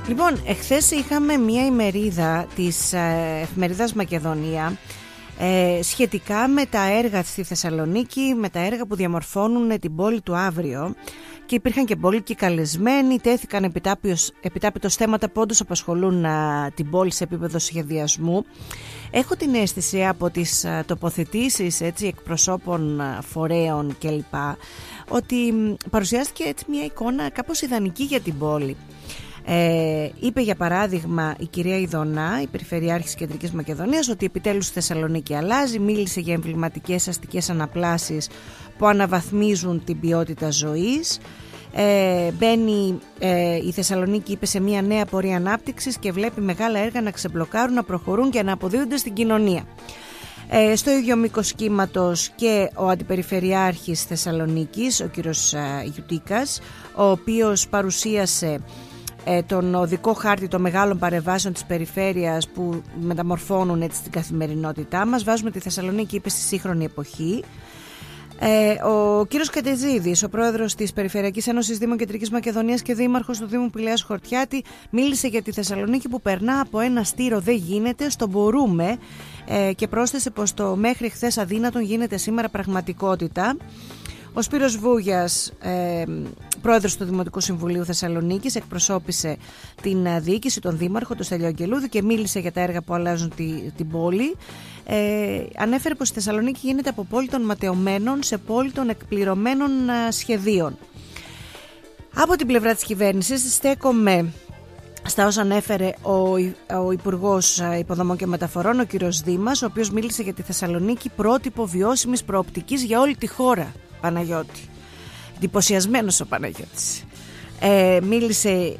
Λοιπόν, εχθές είχαμε μια ημερίδα της εφημερίδας Μακεδονία σχετικά με τα έργα στη Θεσσαλονίκη, με τα έργα που διαμορφώνουν την πόλη του αύριο, και υπήρχαν και πολλοί και καλεσμένοι, τέθηκαν επιτάπητος θέματα που όντως απασχολούν την πόλη σε επίπεδο σχεδιασμού. Έχω την αίσθηση από τις τοποθετήσεις εκπροσώπων φορέων κλπ ότι παρουσιάστηκε έτσι μια εικόνα κάπως ιδανική για την πόλη. Είπε για παράδειγμα η κυρία Ιδωνά, η Περιφερειάρχης Κεντρικής Μακεδονίας, ότι επιτέλους η Θεσσαλονίκη αλλάζει. Μίλησε για εμβληματικές αστικές αναπλάσεις που αναβαθμίζουν την ποιότητα ζωής. Μπαίνει η Θεσσαλονίκη, είπε, σε μια νέα πορεία ανάπτυξης και βλέπει μεγάλα έργα να ξεμπλοκάρουν, να προχωρούν και να αποδίδονται στην κοινωνία. Στο ίδιο μήκος κύματος και ο Αντιπεριφερειάρχης Θεσσαλονίκης, ο κύριος Γιουτίκας, ο οποίος παρουσίασε τον οδικό χάρτη των μεγάλων παρεμβάσεων της περιφέρειας που μεταμορφώνουν έτσι την καθημερινότητά μας. Βάζουμε τη Θεσσαλονίκη, είπε, στη σύγχρονη εποχή. Ο κύριος Κατεζίδης, ο πρόεδρος της Περιφερειακής Ένωσης Δήμων Κεντρικής Μακεδονίας και δήμαρχος του Δήμου Πηλαίας Χορτιάτη, μίλησε για τη Θεσσαλονίκη που περνά από ένα στήρο δεν γίνεται στο μπορούμε, και πρόσθεσε πως το μέχρι χθες αδύνατον γίνεται σήμερα πραγματικότητα. Ο Σπύρος Βούγιας, πρόεδρος του Δημοτικού Συμβουλίου Θεσσαλονίκης, εκπροσώπησε την διοίκηση, τον δήμαρχο, τον Στέλιο Αγγελούδη, και μίλησε για τα έργα που αλλάζουν την πόλη. Ανέφερε πως η Θεσσαλονίκη γίνεται από πόλη των ματαιωμένων σε πόλη των εκπληρωμένων σχεδίων. Από την πλευρά της κυβέρνησης στέκομαι στα όσα ανέφερε ο Υπουργός Υποδομών και Μεταφορών, ο κύριος Δήμας, ο οποίος μίλησε για τη Θεσσαλονίκη πρότυπο βιώσιμης προοπτικής για όλη τη χώρα. Παναγιώτη, εντυπωσιασμένος ο Παναγιώτης. Μίλησε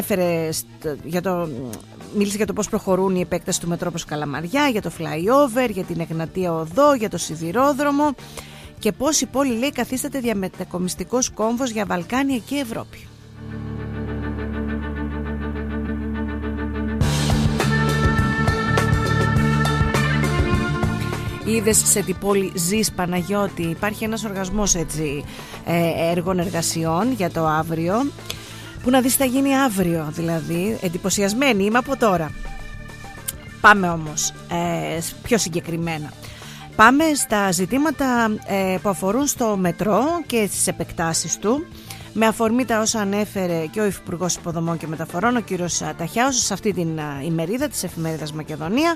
για το πώς προχωρούν η επέκταση του μετρό προς Καλαμαριά, για το flyover, για την Εγνατία Οδό, για το σιδηρόδρομο, και πώς η πόλη, λέει, καθίσταται διαμετακομιστικός κόμβος για Βαλκάνια και Ευρώπη. Είδες σε τι πόλη ζεις, Παναγιώτη? Υπάρχει ένας οργασμός έργων εργασιών για το αύριο, που να δεις θα γίνει αύριο, δηλαδή εντυπωσιασμένη είμαι από τώρα. Πάμε όμως πιο συγκεκριμένα. Πάμε στα ζητήματα που αφορούν στο μετρό και στις επεκτάσεις του, με αφορμή τα όσα ανέφερε και ο Υπουργός Υποδομών και Μεταφορών, ο κύριος Ταχιάος, σε αυτή την ημερίδα της εφημερίδας Μακεδονία.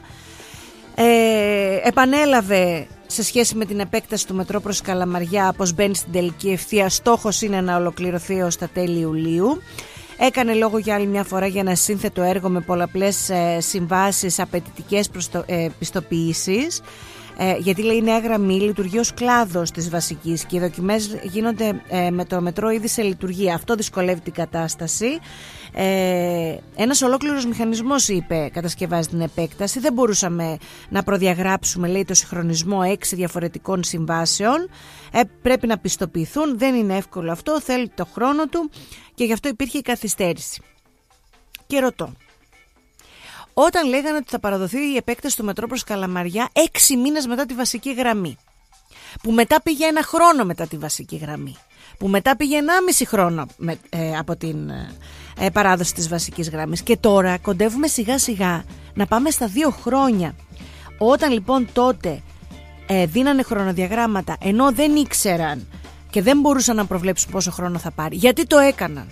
Επανέλαβε σε σχέση με την επέκταση του μετρό προς Καλαμαριά πως μπαίνει στην τελική ευθεία. Στόχος είναι να ολοκληρωθεί ως τα τέλη Ιουλίου. Έκανε λόγο για άλλη μια φορά για ένα σύνθετο έργο με πολλαπλές συμβάσεις, απαιτητικές πιστοποιήσεις, γιατί, λέει, η νέα γραμμή λειτουργεί ως κλάδος της βασικής και οι δοκιμές γίνονται με το μετρό ήδη σε λειτουργία. Αυτό δυσκολεύει την κατάσταση. Ένας ολόκληρος μηχανισμός, είπε, κατασκευάζει την επέκταση. Δεν μπορούσαμε να προδιαγράψουμε, λέει, το συγχρονισμό 6 διαφορετικών συμβάσεων. Πρέπει να πιστοποιηθούν. Δεν είναι εύκολο αυτό. Θέλει το χρόνο του και γι' αυτό υπήρχε η καθυστέρηση. Και ρωτώ, όταν λέγανε ότι θα παραδοθεί η επέκταση του μετρό προς Καλαμαριά 6 μήνες μετά τη βασική γραμμή, που μετά πήγε 1 χρόνο μετά τη βασική γραμμή, που μετά πήγε 1,5 χρόνο από την παράδοση της βασικής γραμμής, και τώρα κοντεύουμε σιγά σιγά να πάμε στα 2 χρόνια. Όταν λοιπόν τότε δίνανε χρονοδιαγράμματα ενώ δεν ήξεραν και δεν μπορούσαν να προβλέψουν πόσο χρόνο θα πάρει, γιατί το έκαναν?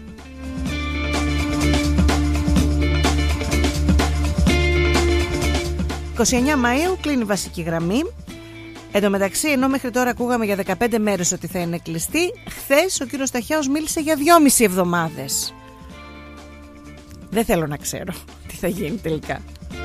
«29 Μαΐου κλείνει η βασική γραμμή. Εν τω μεταξύ, ενώ μέχρι τώρα ακούγαμε για 15 μέρες ότι θα είναι κλειστή, χθες ο κύριος Ταχιάος μίλησε για 2,5 εβδομάδες. Δεν θέλω να ξέρω τι θα γίνει τελικά.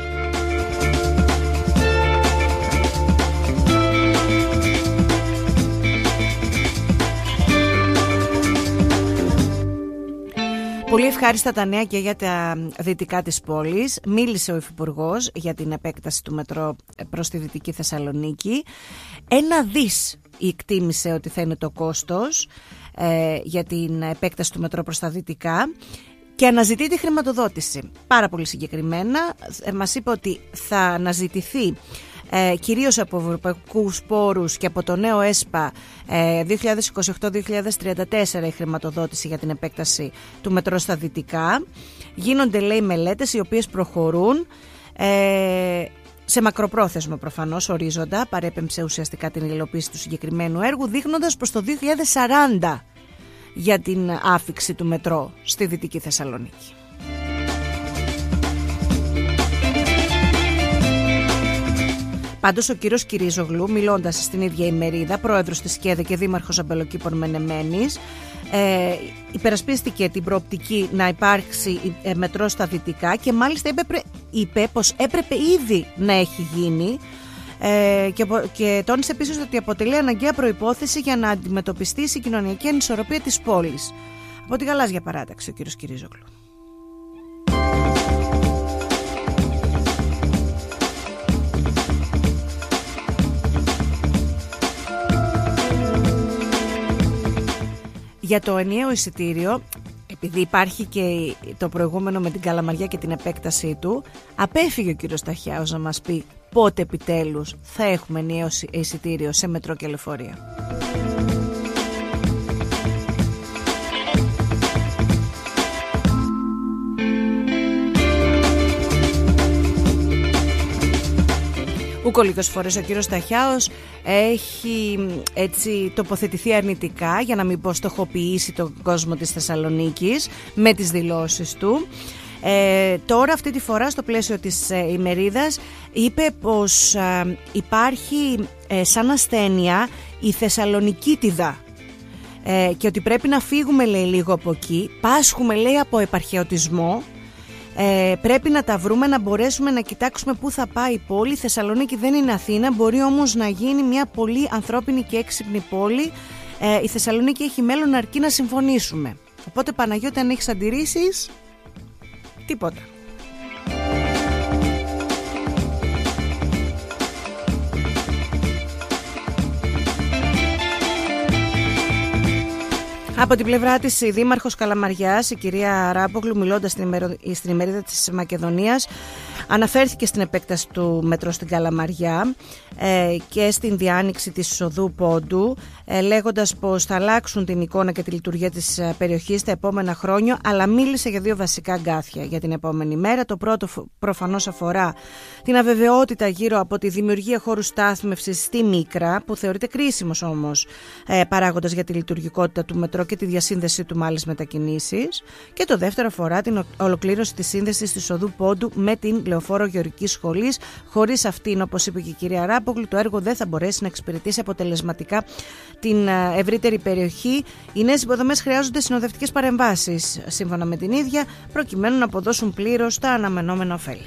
Πολύ ευχάριστα τα νέα και για τα δυτικά της πόλης. Μίλησε ο Υφυπουργός για την επέκταση του μετρό προς τη Δυτική Θεσσαλονίκη. 1 δις εκτίμησε ότι θα είναι το κόστος για την επέκταση του μετρό προς τα δυτικά και αναζητεί τη χρηματοδότηση. Πάρα πολύ συγκεκριμένα μας είπε ότι θα αναζητηθεί κυρίως από ευρωπαϊκούς πόρους και από το νέο ΕΣΠΑ 2028-2034 η χρηματοδότηση για την επέκταση του μετρό στα δυτικά. Γίνονται, λέει, μελέτες οι οποίες προχωρούν σε μακροπρόθεσμο προφανώς ορίζοντα. Παρέπεμψε ουσιαστικά την υλοποίηση του συγκεκριμένου έργου, δείχνοντας προς το 2040 για την άφιξη του μετρό στη Δυτική Θεσσαλονίκη. Πάντως ο κύριος Κυρίζογλου, μιλώντας στην ίδια ημερίδα, πρόεδρος της ΚΕΔΕ και δήμαρχος Αμπελοκήπων Μενεμένης, υπερασπίστηκε την προοπτική να υπάρξει μετρό στα δυτικά και μάλιστα είπε πως έπρεπε ήδη να έχει γίνει, και τόνισε επίσης ότι αποτελεί αναγκαία προϋπόθεση για να αντιμετωπιστεί η συγκοινωνιακή ανισορροπία της πόλης. Από τη γαλάζια παράταξη ο κύριος Κυρίζογλου. Για το ενιαίο εισιτήριο, επειδή υπάρχει και το προηγούμενο με την Καλαμαριά και την επέκτασή του, απέφυγε ο κύριος Σταχιάος να μας πει πότε επιτέλους θα έχουμε ενιαίο εισιτήριο σε μετρό και λεωφορεία. Ούκο λίγες φορές ο κύριος Σταχιάος έχει έτσι τοποθετηθεί αρνητικά, για να μην πω στοχοποιήσει τον κόσμο της Θεσσαλονίκης με τις δηλώσεις του. Τώρα αυτή τη φορά στο πλαίσιο της ημερίδας είπε πως υπάρχει σαν ασθένεια η Θεσσαλονικίτιδα, και ότι πρέπει να φύγουμε, λέει, λίγο από εκεί. Πάσχουμε, λέει, από επαρχαιωτισμό. Πρέπει να τα βρούμε, να μπορέσουμε να κοιτάξουμε πού θα πάει η πόλη. Η Θεσσαλονίκη δεν είναι Αθήνα, μπορεί όμως να γίνει μια πολύ ανθρώπινη και έξυπνη πόλη. Η Θεσσαλονίκη έχει μέλλον, αρκεί να συμφωνήσουμε. Οπότε, Παναγιώτη, αν έχεις αντιρρήσεις, τίποτα. Από την πλευρά της, η δήμαρχος Καλαμαριάς, η κυρία Ράπογλου, μιλώντας στην ημερίδα της Μακεδονίας, αναφέρθηκε στην επέκταση του μετρό στην Καλαμαριά και στην διάνοιξη της οδού Πόντου, λέγοντας πως θα αλλάξουν την εικόνα και τη λειτουργία της περιοχής τα επόμενα χρόνια, αλλά μίλησε για δύο βασικά αγκάθια για την επόμενη μέρα. Το πρώτο προφανώς αφορά την αβεβαιότητα γύρω από τη δημιουργία χώρου στάθμευσης στη Μίκρα, που θεωρείται κρίσιμος όμως παράγοντας για τη λειτουργικότητα του μετρό και τη διασύνδεση του με άλλες μετακινήσεις. Και το δεύτερο αφορά την ολοκλήρωση της σύνδεσης της οδού Πόντου με την λεωφόρο Γεωργικής Σχολής. Χωρίς αυτήν, όπως είπε και η κυρία Ράπογλου, το έργο δεν θα μπορέσει να εξυπηρετήσει αποτελεσματικά την ευρύτερη περιοχή. Οι νέες υποδομές χρειάζονται συνοδευτικές παρεμβάσεις, σύμφωνα με την ίδια, προκειμένου να αποδώσουν πλήρως τα αναμενόμενα ωφέλη.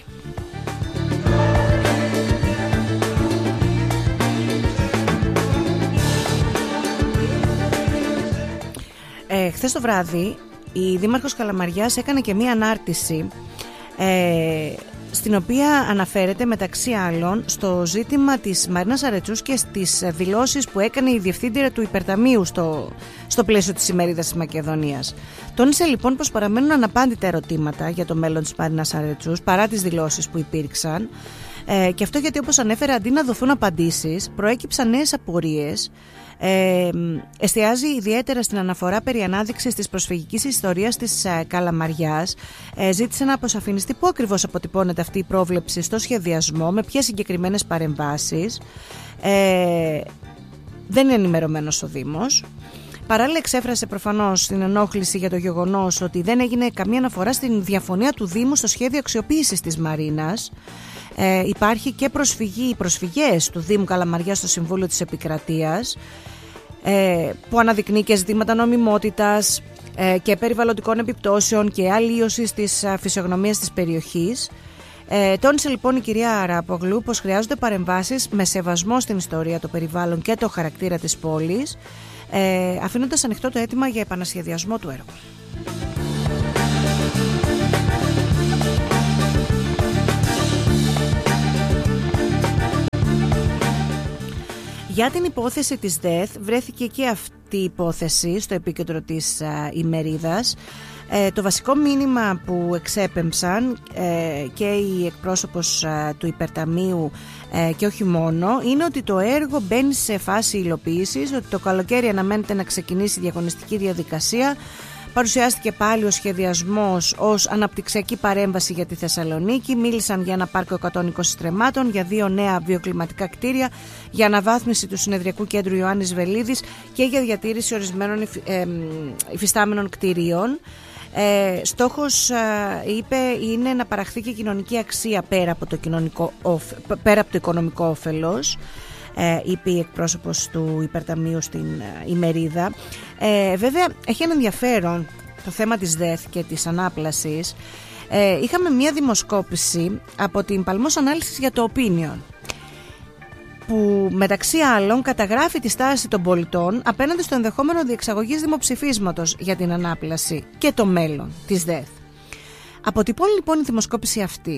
Χθες το βράδυ η δήμαρχος Καλαμαριάς έκανε και μία ανάρτηση στην οποία αναφέρεται μεταξύ άλλων στο ζήτημα της Μαρίνας Αρετσούς και στις δηλώσεις που έκανε η διευθύντρια του Υπερταμείου στο πλαίσιο της ημερίδας της Μακεδονίας. Τόνισε λοιπόν πως παραμένουν αναπάντητα ερωτήματα για το μέλλον της Μαρίνας Αρετσούς παρά τις δηλώσεις που υπήρξαν, και αυτό γιατί, όπως ανέφερε, αντί να δοθούν απαντήσεις, προέκυψαν νέες απορίες. Εστιάζει ιδιαίτερα στην αναφορά περί ανάδειξης της προσφυγικής ιστορίας της Καλαμαριάς. Ζήτησε να αποσαφινιστεί πού ακριβώς αποτυπώνεται αυτή η πρόβλεψη στο σχεδιασμό, με ποιες συγκεκριμένες παρεμβάσεις. Δεν είναι ενημερωμένος ο Δήμος. Παράλληλα, εξέφρασε προφανώς την ενόχληση για το γεγονός ότι δεν έγινε καμία αναφορά στην διαφωνία του Δήμου στο σχέδιο αξιοποίησης της Μαρίνας. Υπάρχει και προσφυγές του Δήμου Καλαμαριάς στο Συμβούλιο της Επικρατείας, που αναδεικνύει και ζητήματα νομιμότητας και περιβαλλοντικών επιπτώσεων και αλλίωσης της φυσιογνωμίας της περιοχής. Τόνισε λοιπόν η κυρία Ράπογλου πως χρειάζονται παρεμβάσεις με σεβασμό στην ιστορία, το περιβάλλον και το χαρακτήρα της πόλης, αφήνοντας ανοιχτό το αίτημα για επανασχεδιασμό του έργου. Για την υπόθεση της ΔΕΘ βρέθηκε και αυτή η υπόθεση στο επίκεντρο της ημερίδας. Το βασικό μήνυμα που εξέπεμψαν και η εκπρόσωπος του Υπερταμείου και όχι μόνο, είναι ότι το έργο μπαίνει σε φάση υλοποίησης, ότι το καλοκαίρι αναμένεται να ξεκινήσει η διαγωνιστική διαδικασία. Παρουσιάστηκε πάλι ο σχεδιασμός ως αναπτυξιακή παρέμβαση για τη Θεσσαλονίκη. Μίλησαν για ένα πάρκο 120 στρεμμάτων, για 2 νέα βιοκλιματικά κτίρια, για αναβάθμιση του συνεδριακού κέντρου Ιωάννης Βελίδης και για διατήρηση ορισμένων υφιστάμενων κτιρίων. Στόχος, είπε, είναι να παραχθεί και κοινωνική αξία πέρα από το οικονομικό όφελος, είπε η εκπρόσωπος του Υπερταμείου στην ημερίδα. Βέβαια έχει ένα ενδιαφέρον το θέμα της ΔΕΘ και της ανάπλασης. Είχαμε μια δημοσκόπηση από την Παλμός Ανάλυσης για το Opinion, που μεταξύ άλλων καταγράφει τη στάση των πολιτών απέναντι στο ενδεχόμενο διεξαγωγής δημοψηφίσματος για την ανάπλαση και το μέλλον της ΔΕΘ. Αποτυπώνει λοιπόν η δημοσκόπηση αυτή,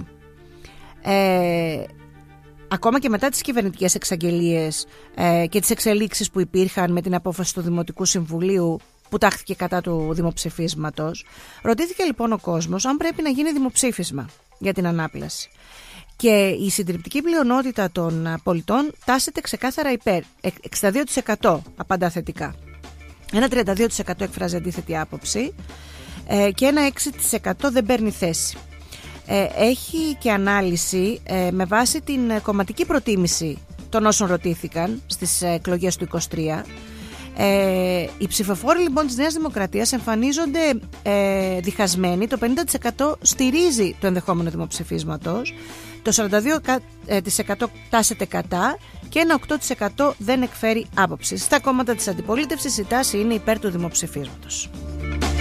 ακόμα και μετά τις κυβερνητικές εξαγγελίες και τις εξελίξεις που υπήρχαν με την απόφαση του Δημοτικού Συμβουλίου που τάχθηκε κατά του δημοψηφίσματος, ρωτήθηκε λοιπόν ο κόσμος αν πρέπει να γίνει δημοψήφισμα για την ανάπλαση. Και η συντριπτική πλειονότητα των πολιτών τάσεται ξεκάθαρα υπέρ. 62% απαντά θετικά. Ένα 32% εκφράζει αντίθετη άποψη και ένα 6% δεν παίρνει θέση. Έχει και ανάλυση με βάση την κομματική προτίμηση των όσων ρωτήθηκαν στις εκλογές του 23. Οι ψηφοφόροι λοιπόν της Νέας Δημοκρατίας εμφανίζονται διχασμένοι. Το 50% στηρίζει το ενδεχόμενο δημοψηφίσματος, το 42% τάσεται κατά και ένα 8% δεν εκφέρει άποψη. Στα κόμματα της αντιπολίτευσης η τάση είναι υπέρ του δημοψηφίσματος.